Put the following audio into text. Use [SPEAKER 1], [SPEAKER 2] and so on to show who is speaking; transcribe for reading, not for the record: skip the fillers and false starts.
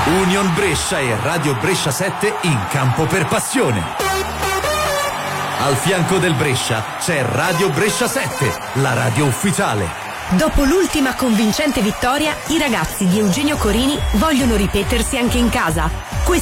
[SPEAKER 1] Union Brescia e Radio Brescia 7 in campo per passione. Al fianco del Brescia c'è Radio Brescia 7, la radio ufficiale.
[SPEAKER 2] Dopo l'ultima convincente vittoria, i ragazzi di Eugenio Corini vogliono ripetersi anche in casa.